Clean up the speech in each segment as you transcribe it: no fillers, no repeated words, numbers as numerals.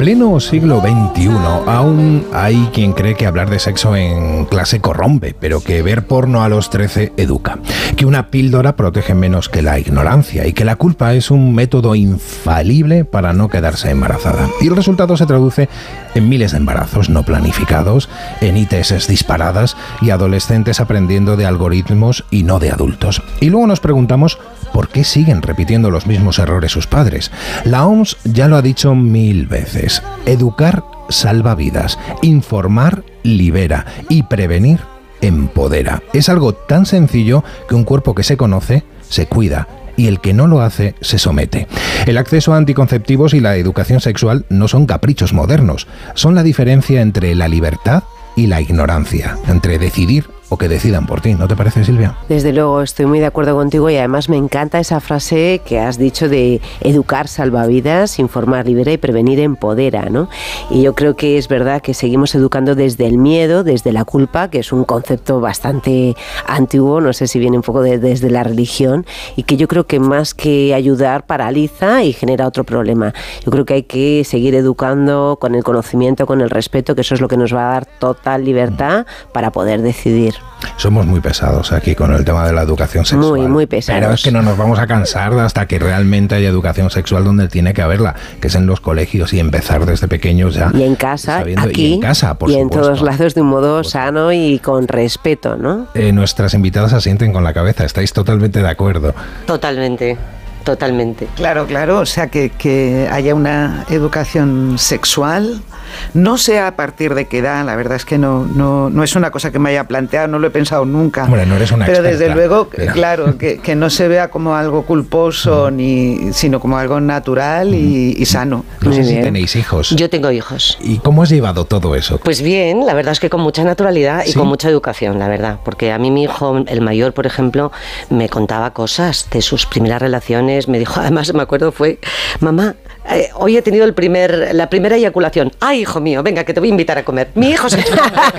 pleno siglo XXI, aún hay quien cree que hablar de sexo en clase corrompe, pero que ver porno a los 13 educa. Que una píldora protege menos que la ignorancia y que la culpa es un método infalible para no quedarse embarazada. Y el resultado se traduce en miles de embarazos no planificados, en ITS disparadas y adolescentes aprendiendo de algoritmos y no de adultos. Y luego nos preguntamos ¿por qué siguen repitiendo los mismos errores sus padres? La OMS ya lo ha dicho 1000 veces. Educar salva vidas, informar libera y prevenir empodera. Es algo tan sencillo que un cuerpo que se conoce se cuida y el que no lo hace se somete. El acceso a anticonceptivos y la educación sexual no son caprichos modernos, son la diferencia entre la libertad y la ignorancia, entre decidir o que decidan por ti. ¿No te parece, Silvia? Desde luego, estoy muy de acuerdo contigo y además me encanta esa frase que has dicho de educar salva vidas, informar libera y prevenir empodera, ¿no? Y yo creo que es verdad que seguimos educando desde el miedo, desde la culpa, que es un concepto bastante antiguo, no sé si viene un poco desde la religión, y que yo creo que más que ayudar paraliza y genera otro problema. Yo creo que hay que seguir educando con el conocimiento, con el respeto, que eso es lo que nos va a dar total libertad para poder decidir. Somos muy pesados aquí con el tema de la educación sexual. Muy pesados. Pero es que no nos vamos a cansar hasta que realmente haya educación sexual donde tiene que haberla, que es en los colegios y empezar desde pequeños ya. Y en casa, aquí, y en casa, por supuesto. En todos lados de un modo Pues, sano y con respeto, ¿no? Nuestras invitadas asienten con la cabeza, ¿estáis totalmente de acuerdo? Totalmente. Claro, o sea que haya una educación sexual, no sé a partir de qué edad, la verdad es que no es una cosa que me haya planteado, no lo he pensado nunca. Hombre, no eres una pero experta, desde luego, pero... claro, que no se vea como algo culposo, sino como algo natural y sano. No sé si tenéis hijos. Yo tengo hijos. ¿Y cómo has llevado todo eso? Pues bien, la verdad es que con mucha naturalidad y con mucha educación, la verdad. Porque a mí mi hijo, el mayor, por ejemplo, me contaba cosas de sus primeras relaciones. Me dijo, además me acuerdo, fue, mamá, hoy he tenido la primera eyaculación. Ay, hijo mío, venga, que te voy a invitar a comer. Mi hijo se...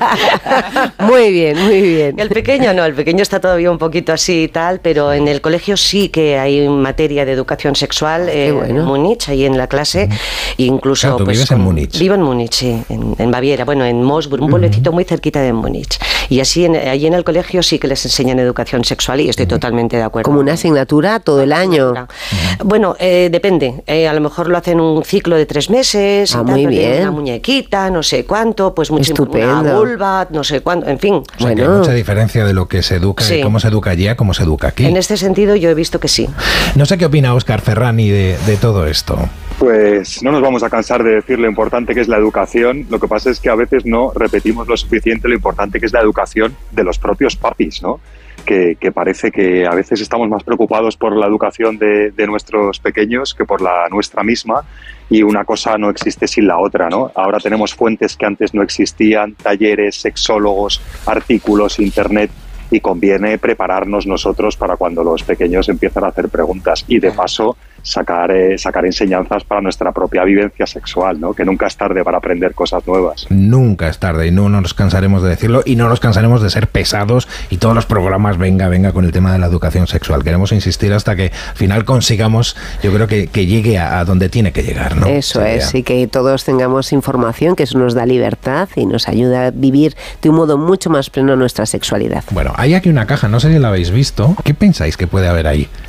Muy bien. El pequeño está todavía un poquito así y tal, pero en el colegio sí que hay materia de educación sexual en Múnich, ahí en la clase. Incluso, claro, ¿tú vives en Múnich? Vivo en Múnich, sí, en Baviera, bueno, en Moosburg, un pueblecito muy cerquita de Múnich. Y así, allí en el colegio sí que les enseñan educación sexual y estoy totalmente de acuerdo. Como una asignatura todo el año. Bueno, depende. A lo mejor lo hacen un ciclo de 3 meses. Muy bien. Una muñequita, no sé cuánto, pues mucho. Estupendo. Una vulva, no sé cuánto, en fin. O sea, que hay mucha diferencia de lo que se educa y cómo se educa allí a cómo se educa aquí. En este sentido yo he visto que sí. No sé qué opina Óscar Ferrani de todo esto. Pues no nos vamos a cansar de decir lo importante que es la educación. Lo que pasa es que a veces no repetimos lo suficiente lo importante que es la educación de los propios papis, ¿no? Que parece que a veces estamos más preocupados por la educación de nuestros pequeños que por la nuestra misma, y una cosa no existe sin la otra, ¿no? Ahora tenemos fuentes que antes no existían, talleres, sexólogos, artículos, internet, y conviene prepararnos nosotros para cuando los pequeños empiezan a hacer preguntas y de paso sacar enseñanzas para nuestra propia vivencia sexual, ¿no? Que nunca es tarde para aprender cosas nuevas. Nunca es tarde y no nos cansaremos de decirlo y no nos cansaremos de ser pesados y todos los programas venga con el tema de la educación sexual. Queremos insistir hasta que al final consigamos, yo creo que llegue a donde tiene que llegar, ¿no? Eso es, y que todos tengamos información, que eso nos da libertad y nos ayuda a vivir de un modo mucho más pleno nuestra sexualidad. Bueno, hay aquí una caja, no sé si la habéis visto. ¿Qué pensáis que puede haber ahí?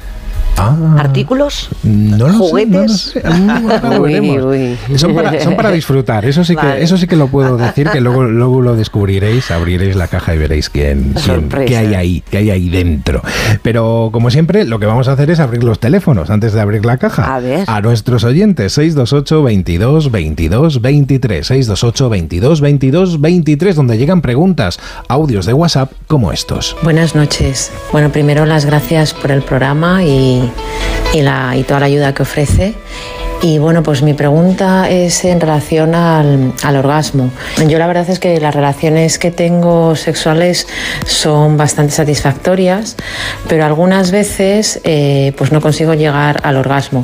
¿Artículos? No lo ¿Juguetes? Sé, lo veremos. Son para disfrutar, eso sí que lo puedo decir, que luego lo descubriréis, abriréis la caja y veréis qué hay ahí dentro. Pero como siempre, lo que vamos a hacer es abrir los teléfonos antes de abrir la caja. A ver. A nuestros oyentes, 628 22 22 23, 628 22 22 23, donde llegan preguntas, audios de WhatsApp como estos. Buenas noches. Bueno, primero las gracias por el programa y toda la ayuda que ofrece. Y bueno, pues mi pregunta es en relación al orgasmo. Yo la verdad es que las relaciones que tengo sexuales son bastante satisfactorias, pero algunas veces pues no consigo llegar al orgasmo.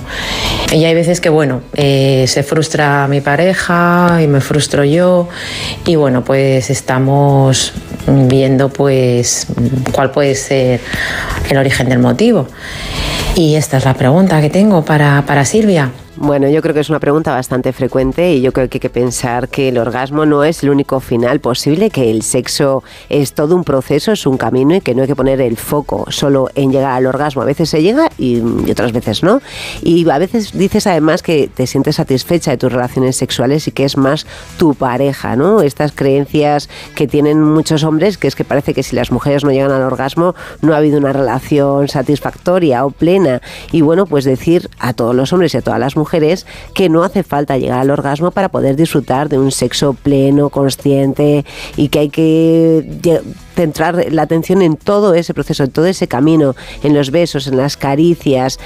Y hay veces que bueno, se frustra mi pareja y me frustro yo, y bueno, pues estamos viendo pues cuál puede ser el origen del motivo. Y esta es la pregunta que tengo para Silvia. Bueno, yo creo que es una pregunta bastante frecuente y yo creo que hay que pensar que el orgasmo no es el único final posible, que el sexo es todo un proceso, es un camino y que no hay que poner el foco solo en llegar al orgasmo. A veces se llega y otras veces no. Y a veces dices además que te sientes satisfecha de tus relaciones sexuales y que es más tu pareja, ¿no? Estas creencias que tienen muchos hombres, que es que parece que si las mujeres no llegan al orgasmo no ha habido una relación satisfactoria o plena. Y bueno, pues decir a todos los hombres y a todas las mujeres que no hace falta llegar al orgasmo para poder disfrutar de un sexo pleno, consciente, y que hay que centrar la atención en todo ese proceso, en todo ese camino, en los besos, en las caricias,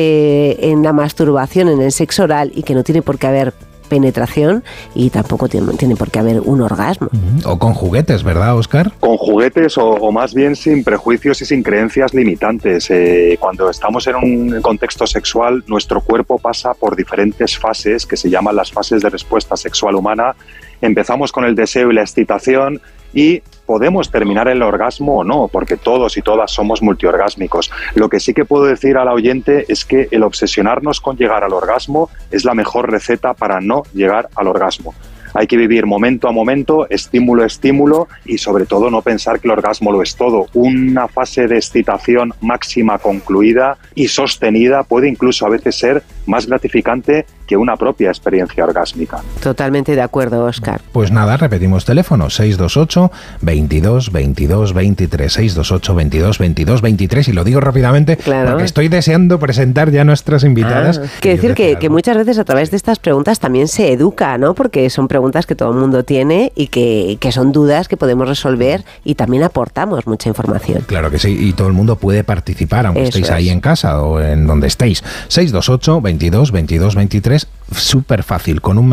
en la masturbación, en el sexo oral, y que no tiene por qué haber penetración y tampoco tiene por qué haber un orgasmo. O con juguetes, ¿verdad, Óscar? Con juguetes o más bien sin prejuicios y sin creencias limitantes. Cuando estamos en un contexto sexual, nuestro cuerpo pasa por diferentes fases que se llaman las fases de respuesta sexual humana. Empezamos con el deseo y la excitación y podemos terminar el orgasmo o no, porque todos y todas somos multiorgásmicos. Lo que sí que puedo decir al oyente es que el obsesionarnos con llegar al orgasmo es la mejor receta para no llegar al orgasmo. Hay que vivir momento a momento, estímulo a estímulo y sobre todo no pensar que el orgasmo lo es todo. Una fase de excitación máxima concluida y sostenida puede incluso a veces ser más gratificante que una propia experiencia orgásmica. Totalmente de acuerdo, Óscar. Pues nada, repetimos teléfono 628 22 22 23 628 22 22 23 y lo digo rápidamente porque estoy deseando presentar ya a nuestras invitadas. Quiero decir que muchas veces a través de estas preguntas también se educa, ¿no? Porque son preguntas que todo el mundo tiene y que son dudas que podemos resolver y también aportamos mucha información. Claro que sí, y todo el mundo puede participar, aunque estéis ahí en casa o en donde estéis. 628 22 22 23, súper fácil, con un